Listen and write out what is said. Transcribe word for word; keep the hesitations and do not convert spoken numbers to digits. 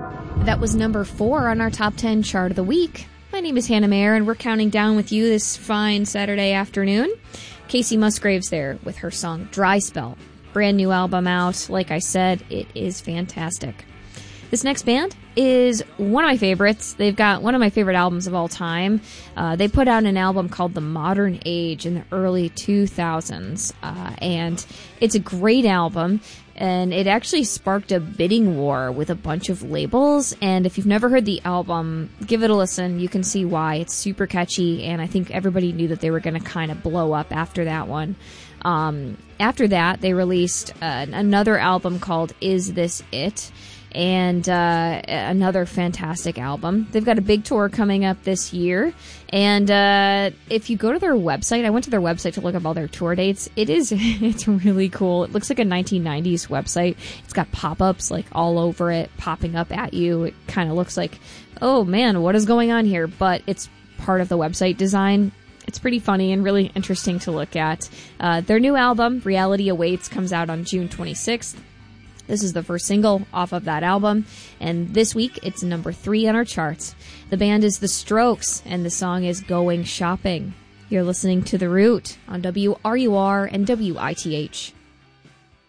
That was number four on our top ten chart of the week. My name is Hannah Mayer, and we're counting down with you this fine Saturday afternoon. Kacey Musgraves there with her song Dry Spell. Brand new album out. Like I said, it is fantastic. This next band is one of my favorites. They've got one of my favorite albums of all time. Uh, they put out an album called The Modern Age in the early two thousands. Uh, and it's a great album. And it actually sparked a bidding war with a bunch of labels. And if you've never heard the album, give it a listen. You can see why. It's super catchy. And I think everybody knew that they were going to kind of blow up after that one. Um, after that, they released uh, another album called Is This It? And uh, another fantastic album. They've got a big tour coming up this year. And uh, if you go to their website, I went to their website to look up all their tour dates. It is, it's really cool. It looks like a nineteen nineties website. It's got pop-ups like all over it, popping up at you. It kind of looks like, oh man, what is going on here? But it's part of the website design. It's pretty funny and really interesting to look at. Uh, their new album, Reality Awaits, comes out on June twenty-sixth. This is the first single off of that album, and this week it's number three on our charts. The band is The Strokes, and the song is Going Shopping. You're listening to The Root on W R U R and W I T H.